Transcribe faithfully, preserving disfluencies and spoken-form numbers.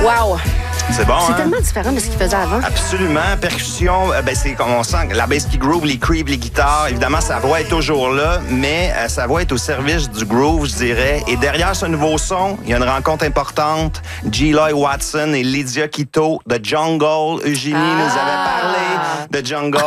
Wow! C'est bon, C'est hein? tellement différent de ce qu'il faisait avant. Absolument. Percussion, euh, ben c'est comme on sent la bass qui groove, les creeps, les guitares. Évidemment, sa voix est toujours là, mais euh, sa voix est au service du groove, je dirais. Et derrière ce nouveau son, il y a une rencontre importante. G. Lloyd Watson et Lydia Quito de Jungle. Eugénie Ah. nous avait parlé de Jungle.